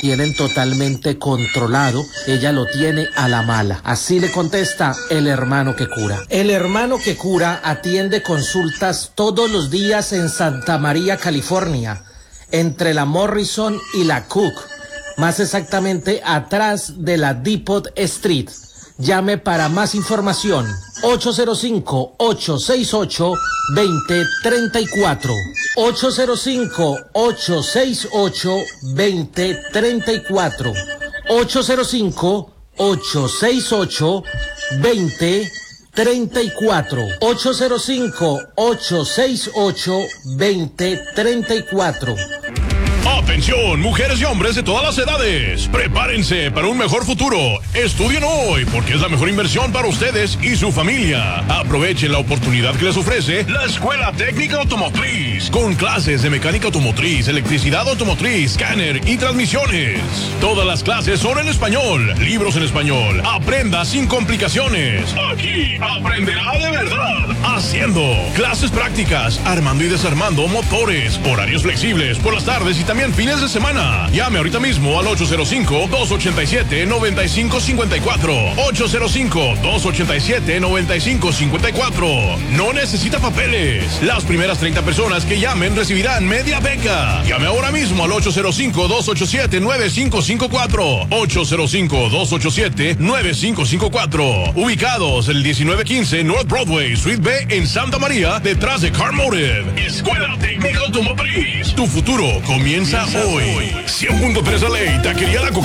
tienen totalmente controlado, ella lo tiene a la mala. Así le contesta el hermano que cura. El hermano que cura atiende consultas todos los días en Santa María, California, entre la Morrison y la Cook, más exactamente atrás de la Depot Street. Llame para más información. 805-868-2034. 805-868-2034. 805-868-2034. 805-868-2034. Atención, mujeres y hombres de todas las edades. Prepárense para un mejor futuro. Estudien hoy porque es la mejor inversión para ustedes y su familia. Aprovechen la oportunidad que les ofrece la Escuela Técnica Automotriz, con clases de mecánica automotriz, electricidad automotriz, escáner y transmisiones. Todas las clases son en español, libros en español. Aprenda sin complicaciones. Aquí aprenderá de verdad. Haciendo clases prácticas, armando y desarmando motores, horarios flexibles por las tardes y también fines de semana. Llame ahorita mismo al 805-287-9554. 805-287-9554. No necesita papeles. Las primeras 30 personas que llamen recibirán media beca. Llame ahora mismo al 805-287-9554. 805-287-9554. Ubicados el 1915 North Broadway, Suite B en Santa María, detrás de Car Motive. Escuela Técnica Automotriz. Tu futuro comienza hoy. 100.3 La Ley, Taquería La